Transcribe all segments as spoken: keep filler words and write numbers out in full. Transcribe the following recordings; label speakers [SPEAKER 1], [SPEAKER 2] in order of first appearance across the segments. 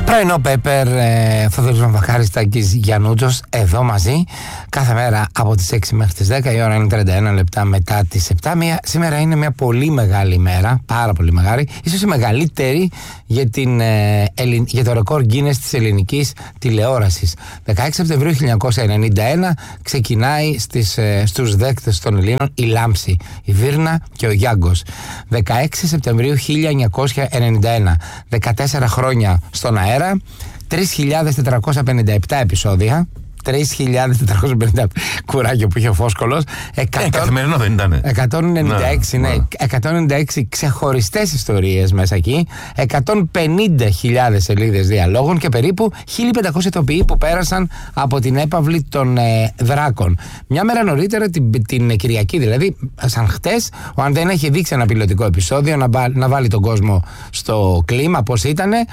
[SPEAKER 1] Πρωινό Πέπερ, ε, Θοδωρής Βαμβακάρης, Τάκης Γιαννούτσος, εδώ μαζί, κάθε μέρα από τις έξι μέχρι τις δέκα, η ώρα είναι τριάντα ένα λεπτά μετά τις επτά. Μια, σήμερα είναι μια πολύ μεγάλη ημέρα, πάρα πολύ μεγάλη, ίσως η μεγαλύτερη για, την, ε, ελλην, για το ρεκόρ Guinness της ελληνικής τηλεόρασης. δεκαέξι Σεπτεμβρίου χίλια εννιακόσια ενενήντα ένα ξεκινάει στις, ε, στους δέκτες των Ελλήνων η Λάμψη, η Βύρνα και ο Γιάγκος. δεκαέξι Σεπτεμβρίου χίλια εννιακόσια ενενήντα ένα, δεκατέσσερα χρόνια στον αέρα, τρεις χιλιάδες τετρακόσια πενήντα επτά επεισόδια, τρεις χιλιάδες τετρακόσια πενήντα επτά κουράγιο που είχε ο Φόσκολος. εκατό,
[SPEAKER 2] ε, καθημερινό δεν ήταν.
[SPEAKER 1] εκατόν ενενήντα έξι, ναι, ναι, εκατόν ενενήντα έξι ξεχωριστές ιστορίες μέσα εκεί, εκατόν πενήντα χιλιάδες σελίδες διαλόγων και περίπου χίλια πεντακόσιοι ηθοποιοί που πέρασαν από την έπαυλη των ε, Δράκων. Μια μέρα νωρίτερα, την, την Κυριακή δηλαδή, σαν χτες, ο Αντένα είχε δείξει ένα πιλωτικό επεισόδιο να, να βάλει τον κόσμο στο κλίμα, πώς ήταν. Ε,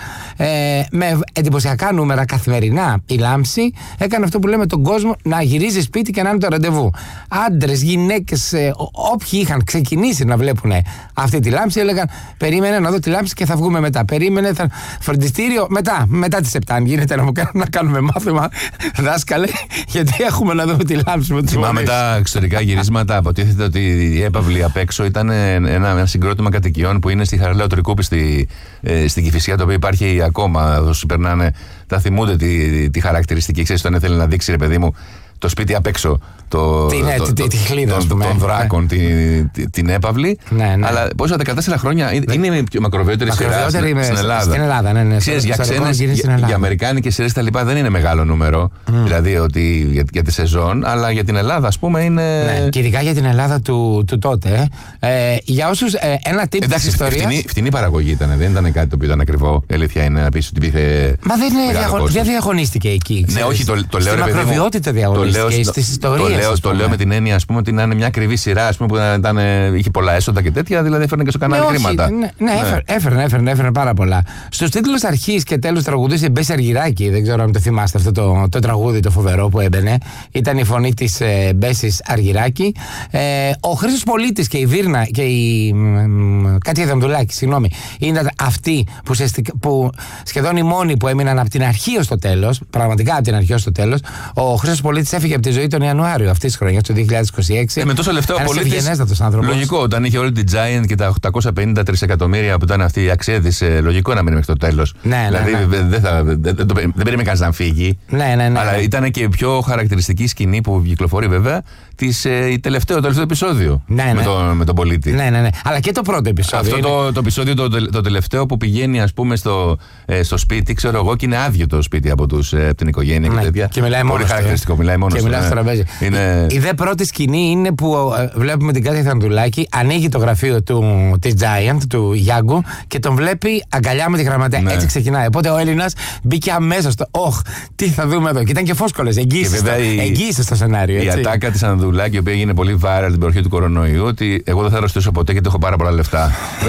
[SPEAKER 1] με εντυπωσιακά νούμερα καθημερινά η Λάμψη έκανε αυτό που λέμε τον κόσμο να γυρίζει σπίτι και να είναι το ραντεβού. Άντρες, γυναίκες, ε, όποιοι είχαν ξεκινήσει να βλέπουν αυτή τη Λάμψη έλεγαν περίμενε να δω τη Λάμψη και θα βγούμε μετά. Περίμενε, θα... φροντιστήριο μετά, μετά τις επτά. Αν γίνεται να μου κάνουν να κάνουμε μάθημα, δάσκαλε, γιατί έχουμε να δούμε τη Λάμψη.
[SPEAKER 2] Θυμάμαι τα εξωτερικά γυρίσματα. Αποτίθεται ότι η έπαυλη απ' έξω ήταν ένα, ένα συγκρότημα κατοικιών που είναι στη Χαραλέο Τρικούπη στη, ε, στην Κηφισιά, το οποίο υπάρχει ακόμα. Όσοι περνάνε, θα θυμούνται τη, τη χαρακτηριστική. Ξέρεις, όταν ήθελε να δείξει, ρε παιδί μου, το σπίτι απ' έξω. Το,
[SPEAKER 1] τι, ναι, το, τη, τη χλίδα,
[SPEAKER 2] των, των δράκων, ναι. τη, τη, την έπαυλη.
[SPEAKER 1] Ναι, ναι.
[SPEAKER 2] Αλλά πόσα δεκατέσσερα χρόνια ναι. είναι η πιο μακροβιότερη σειρά στην,
[SPEAKER 1] είμαι,
[SPEAKER 2] στην Ελλάδα.
[SPEAKER 1] Στην Ελλάδα, ναι, ναι.
[SPEAKER 2] Ξέρεις, για ξένες, για, για αμερικάνικες σειρές τα λοιπά δεν είναι μεγάλο νούμερο. Mm. Δηλαδή ότι για, για τη σεζόν, αλλά για την Ελλάδα, ας πούμε, είναι.
[SPEAKER 1] Ναι, και ειδικά για την Ελλάδα του, του τότε. Ε, για όσους. Ε, ένα τύπο της ιστορίας.
[SPEAKER 2] Φτηνή, φτηνή παραγωγή ήταν, δεν ήταν κάτι το οποίο ήταν ακριβό. Η αλήθεια είναι να πεις ότι υπήρχε.
[SPEAKER 1] Μα δεν διαγων, διαγωνίστηκε εκεί.
[SPEAKER 2] Ναι, όχι, το, το λέω ρε παιδί μου.
[SPEAKER 1] Μακροβιότητα διαγωνίστηκε στις ιστορίες.
[SPEAKER 2] Το λέω με την έννοια, ας πούμε, ότι να είναι μια ακριβή σειρά, ας πούμε, που ήταν, είχε πολλά έσοδα και τέτοια, δηλαδή έφερνε και στο κανάλι ναι, χρήματα.
[SPEAKER 1] Ναι, ναι, ναι. Έφερνε, έφερνε, έφερνε πάρα πολλά. Στους τίτλους αρχής και τέλους τραγουδούσε Μπέση Αργυράκη, δεν ξέρω αν το θυμάστε αυτό το, το τραγούδι το φοβερό που έμπαινε. Ήταν η φωνή της ε, Μπέσης Αργυράκη. Ε, ο Χρήστος Πολίτης και η Βύρνα και η Κάτια Δανδουλάκη, συγγνώμη, είναι αυτοί που, που σχεδόν οι μόνοι που έμειναν από την αρχή ως το τέλος, πραγματικά από την αρχή ως το τέλος. Ο Χρήστος Πολίτης έφυγε από τη ζωή τον Ιανουάριο αυτής της χρονιάς, το δύο χιλιάδες είκοσι έξι.
[SPEAKER 2] Ε, με τόσο λεφτά ο Πολίτης. Λογικό, όταν είχε όλη την Giant και τα οκτακόσια πενήντα τρισεκατομμύρια που ήταν αυτή η αξία της, ε, λογικό να μείνει μέχρι το τέλος.
[SPEAKER 1] Ναι,
[SPEAKER 2] δηλαδή
[SPEAKER 1] ναι, ναι.
[SPEAKER 2] δεν δεν δε, δε, δε περίμενε κανείς να φύγει.
[SPEAKER 1] Ναι, ναι, ναι,
[SPEAKER 2] αλλά
[SPEAKER 1] ναι.
[SPEAKER 2] ήταν και η πιο χαρακτηριστική σκηνή που κυκλοφορεί βέβαια της, ε, η τελευταίο, το τελευταίο επεισόδιο
[SPEAKER 1] ναι, ναι.
[SPEAKER 2] Με, τον, με τον Πολίτη.
[SPEAKER 1] Ναι, ναι, ναι. Αλλά και το πρώτο επεισόδιο.
[SPEAKER 2] Αυτό
[SPEAKER 1] είναι...
[SPEAKER 2] το, το επεισόδιο το, το τελευταίο που πηγαίνει, ας πούμε, στο, ε, στο σπίτι, ξέρω εγώ, και είναι άδειο το σπίτι από, τους, ε, από την οικογένεια
[SPEAKER 1] ναι,
[SPEAKER 2] και τέτοια.
[SPEAKER 1] Και μιλάει
[SPEAKER 2] πολύ χαρακτηριστικό. Μιλάει μόνος
[SPEAKER 1] και
[SPEAKER 2] του.
[SPEAKER 1] μιλάει στο τραπέζι.
[SPEAKER 2] Είναι...
[SPEAKER 1] Η, η δε πρώτη σκηνή είναι που ε, βλέπουμε την Κάτια Θανδουλάκη, ανοίγει το γραφείο του, της Giant, του Γιάγκου, και τον βλέπει αγκαλιά με τη γραμματέα. Ναι. Έτσι ξεκινάει. Οπότε ο Έλληνας μπήκε αμέσως στο «Ωχ, τι θα δούμε εδώ». Και ήταν και Φόσκολες, εγγύησε στο σενάριο.
[SPEAKER 2] Η
[SPEAKER 1] έτσι.
[SPEAKER 2] ατάκα της Ανδουλάκη, η οποία έγινε πολύ viral την προχή του κορονοϊού, ότι εγώ δεν θα αρρωστήσω ποτέ γιατί έχω πάρα πολλά λεφτά.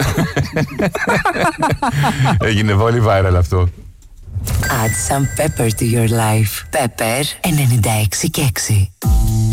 [SPEAKER 2] Έγινε πολύ viral αυτό.
[SPEAKER 3] Add some pepper to your life. Pepper ενενήντα έξι και έξι.